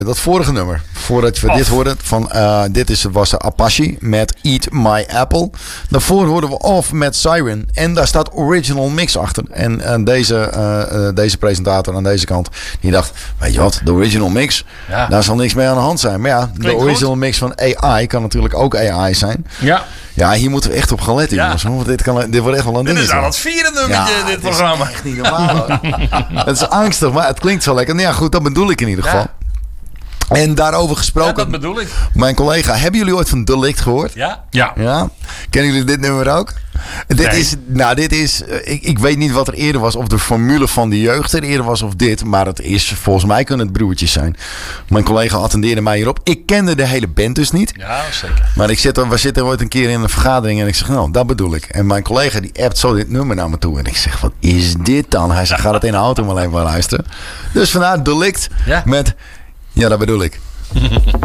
Dat vorige nummer, voordat we dit hoorden, was de Apache met Eat My Apple. Daarvoor hoorden we Off met Siren. En daar staat Original Mix achter. En deze presentator aan deze kant, die dacht, weet je wat, de Original Mix, daar zal niks mee aan de hand zijn. Maar ja, de Original Mix van AI kan natuurlijk ook AI zijn. Ja. Ja, hier moeten we echt op gaan letten, jongens. Want dit wordt echt wel een ding. Dit is al het vierde nummertje, dit programma. Echt niet normaal. Het is angstig, maar het klinkt zo lekker. Nou ja, goed, dat bedoel ik in ieder geval. En daarover gesproken. Ja, dat bedoel ik. Mijn collega, hebben jullie ooit van Delict gehoord? Ja. Kennen jullie dit nummer ook? Dit is, ik weet niet wat er eerder was, of de formule van de jeugd er eerder was of dit, maar het is, volgens mij kunnen het broertjes zijn. Mijn collega attendeerde mij hierop. Ik kende de hele band dus niet. Ja, zeker. Maar we zitten ooit een keer in een vergadering en ik zeg, nou, dat bedoel ik. En mijn collega die appt zo dit nummer naar me toe. En ik zeg, wat is dit dan? Hij zegt, ga het in de auto maar even luisteren. Dus vandaar Delict met, ja, dat bedoel ik.